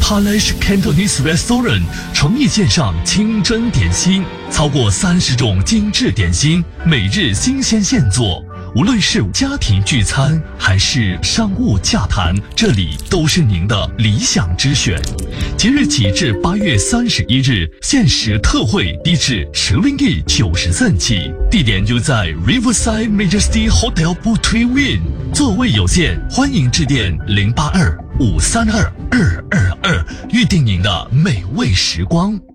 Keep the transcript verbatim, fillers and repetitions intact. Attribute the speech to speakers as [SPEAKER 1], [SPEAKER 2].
[SPEAKER 1] Palace Cantonese Restaurant 诚意献上清真点心，超过三十种精致点心，每日新鲜现做。无论是家庭聚餐还是商务洽谈，这里都是您的理想之选。即日起至八月三十一日，限时特惠低至十令吉九十三起，地点就在 Riverside Majesty Hotel Butui Win， 座位有限，欢迎致电零八二五三二二二二，预定您的美味时光。